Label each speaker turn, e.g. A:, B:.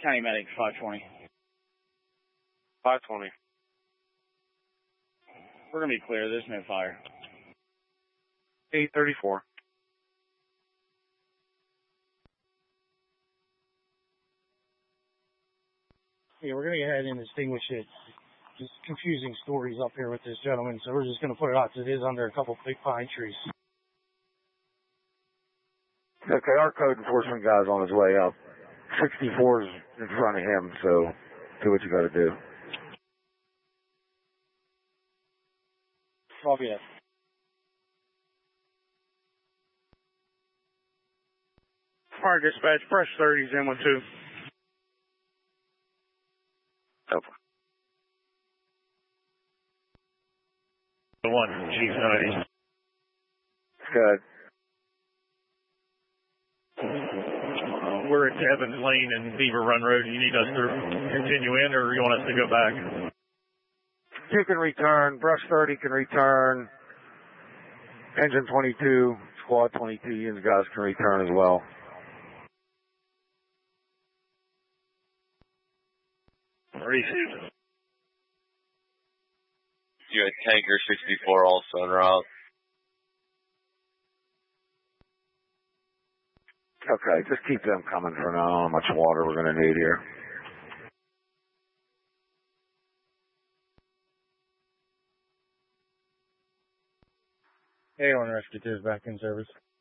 A: County Medic 520.
B: 520.
A: We're going to be clear. There's no fire.
B: 834.
C: Yeah, we're going to go ahead and distinguish it. Just confusing stories up here with this gentleman, so we're just going to put it out that it is under a couple big pine trees.
D: Okay, our code enforcement guy's on his way up. 64's in front of him, so do what you got to do.
A: Copy that.
B: Fire dispatch, brush 30's in 1-2.
D: Over.
A: 1, Chief 90.
D: Good.
A: We're at Evans Lane and Beaver Run Road. You need us to continue in, or you want us to go back?
D: You can return. Brush 30 can return. Engine 22, Squad 22, you guys can return as well.
A: Received.
E: You had Tanker 64 also en route.
D: Okay, just keep them coming for now. I don't know how much water we're going to need here.
C: A1 Rescue 2 is back in service.